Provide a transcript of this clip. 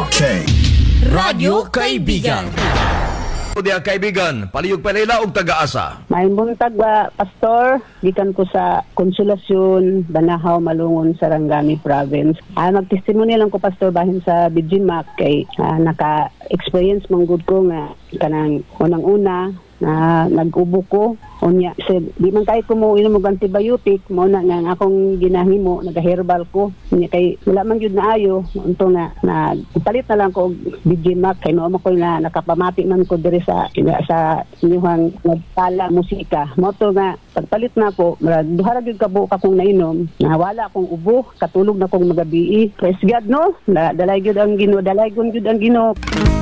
Okay. Radyo Kaibigan. Diya kaibigan, paliyog palila og taga-asa. May buntag ba, Pastor? Gikan ko sa Konsolasyon, Banahaw, Malungon, Sarangani Province. Magtestimony lang ko, Pastor, bahin sa Bijimak kay naka-experience mong good ko nga kanang unang-una na nag-ubo ko. Unya, di man kayo ko mo inom og antibiotic, mo na nga akong ginahimo, nag-herbal ko. Unya kay wala man gyud naayo, unto na palit na lang ko og Bijimak kay mao ko na nakapamati man ko diri sa inyong nagtala musika. Mo to nga pagpalit na ko, duha ra gyud ka buok akong nainom, na wala akong ubo, katulog na akong magabi. Praise God, no? Dalay gyud ang Ginoo, dalay gyud ang Ginoo.